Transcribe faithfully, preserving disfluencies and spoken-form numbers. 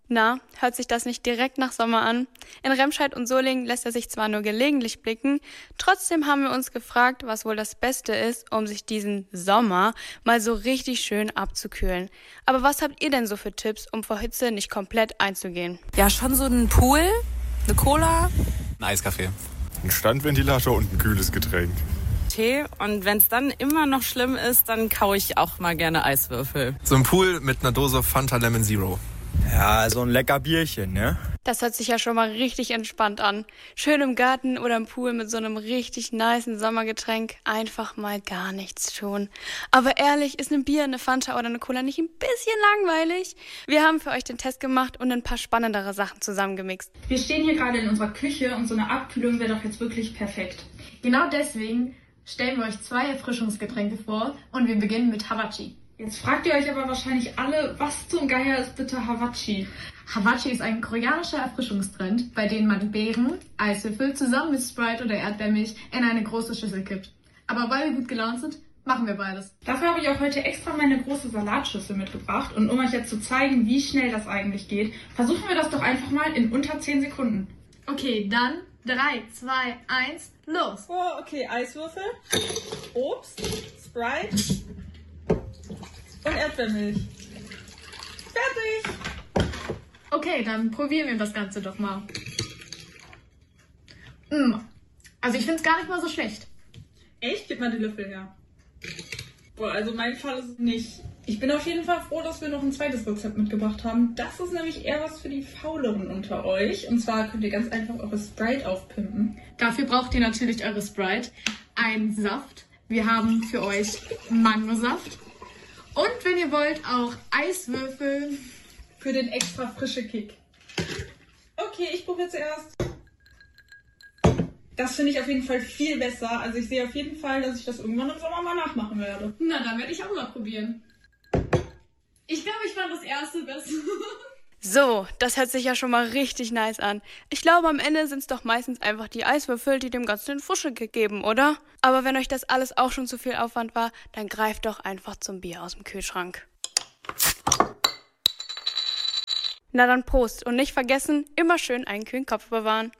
Na, hört sich das nicht direkt nach Sommer an? In Remscheid und Solingen lässt er sich zwar nur gelegentlich blicken, trotzdem haben wir uns gefragt, was wohl das Beste ist, um sich diesen Sommer mal so richtig schön abzukühlen. Aber was habt ihr denn so für Tipps, um vor Hitze nicht komplett einzugehen? Ja, schon so ein Pool, eine Cola, ein Eiskaffee, ein Standventilator und ein kühles Getränk. Tee, und wenn es dann immer noch schlimm ist, dann kaue ich auch mal gerne Eiswürfel. So ein Pool mit einer Dose Fanta Lemon Zero. Ja, so ein lecker Bierchen, ne? Das hört sich ja schon mal richtig entspannt an. Schön im Garten oder im Pool mit so einem richtig nicen Sommergetränk einfach mal gar nichts tun. Aber ehrlich, ist ein Bier, eine Fanta oder eine Cola nicht ein bisschen langweilig? Wir haben für euch den Test gemacht und ein paar spannendere Sachen zusammengemixt. Wir stehen hier gerade in unserer Küche und so eine Abkühlung wäre doch jetzt wirklich perfekt. Genau deswegen stellen wir euch zwei Erfrischungsgetränke vor und wir beginnen mit Hawachi. Jetzt fragt ihr euch aber wahrscheinlich alle, was zum Geier ist bitte Hawachi? Hawachi ist ein koreanischer Erfrischungstrend, bei dem man Beeren, Eiswürfel zusammen mit Sprite oder Erdbeermilch in eine große Schüssel kippt. Aber weil wir gut gelaunt sind, machen wir beides. Dafür habe ich auch heute extra meine große Salatschüssel mitgebracht. Und um euch jetzt zu zeigen, wie schnell das eigentlich geht, versuchen wir das doch einfach mal in unter zehn Sekunden. Okay, dann drei, zwei, eins, los! Oh, okay, Eiswürfel, Obst, Sprite und Erdbeermilch. Fertig! Okay, dann probieren wir das Ganze doch mal. Mm. Also ich finde es gar nicht mal so schlecht. Echt? Gib mal die Löffel her. Boah, also mein Fall ist es nicht. Ich bin auf jeden Fall froh, dass wir noch ein zweites Rezept mitgebracht haben. Das ist nämlich eher was für die Fauleren unter euch. Und zwar könnt ihr ganz einfach eure Sprite aufpimpen. Dafür braucht ihr natürlich eure Sprite, einen Saft. Wir haben für euch Mangosaft. Und wenn ihr wollt, auch Eiswürfel. Für den extra frische Kick. Okay, ich probiere zuerst. Das finde ich auf jeden Fall viel besser. Also ich sehe auf jeden Fall, dass ich das irgendwann im Sommer mal nachmachen werde. Na, dann werde ich auch mal probieren. Ich glaube, ich fand das erste besser. So, das hört sich ja schon mal richtig nice an. Ich glaube, am Ende sind es doch meistens einfach die Eiswürfel, die dem Ganzen den Frische gegeben, oder? Aber wenn euch das alles auch schon zu viel Aufwand war, dann greift doch einfach zum Bier aus dem Kühlschrank. Na dann Prost und nicht vergessen, immer schön einen kühlen Kopf bewahren.